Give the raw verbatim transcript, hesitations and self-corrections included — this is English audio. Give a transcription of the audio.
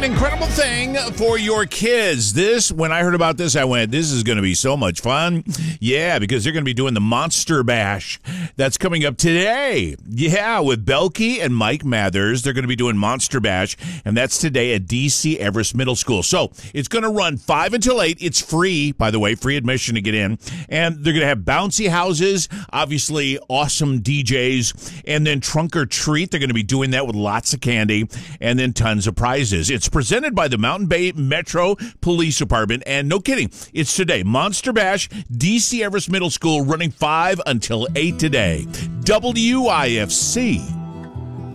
incredible thing for your kids. This, when I heard about this, I went, this is going to be so much fun. Yeah, because they're going to be doing the Monster Bash. That's coming up today. Yeah, with Belky and Mike Mathers. They're going to be doing Monster Bash, and that's today at D C Everest Middle School. So it's going to run five until eight. It's free, by the way, free admission to get in. And they're going to have bouncy houses, obviously awesome D Js, and then trunk or treat. They're going to be doing that with lots of candy and then tons of prizes. It's presented by the Mountain Bay Metro Police Department, and no kidding, it's today. Monster Bash, D C Everest Middle School, running five until eight today. W I F C.